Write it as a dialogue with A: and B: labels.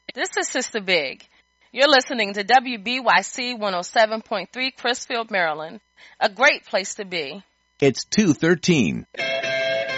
A: This is Sister Big. You're listening to WBYC 107.3 Crisfield, Maryland. A great place to be.
B: It's 2:13.